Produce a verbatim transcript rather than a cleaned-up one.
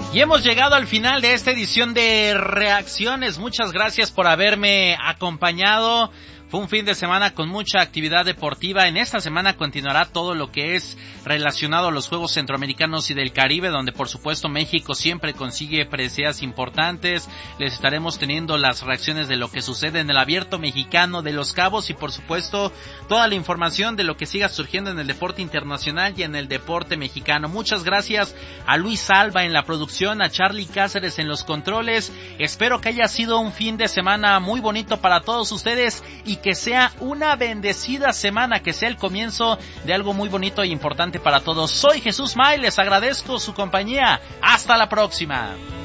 Y hemos llegado al final de esta edición de Reacciones. Muchas gracias por haberme acompañado. Fue un fin de semana con mucha actividad deportiva. En esta semana continuará todo lo que es relacionado a los Juegos Centroamericanos y del Caribe, donde por supuesto México siempre consigue preseas importantes. Les estaremos teniendo las reacciones de lo que sucede en el Abierto Mexicano de Los Cabos y por supuesto toda la información de lo que siga surgiendo en el deporte internacional y en el deporte mexicano. Muchas gracias a Luis Alba en la producción, a Charlie Cáceres en los controles. Espero que haya sido un fin de semana muy bonito para todos ustedes y que sea una bendecida semana, que sea el comienzo de algo muy bonito e importante para todos. Soy Jesús May, les agradezco su compañía. Hasta la próxima.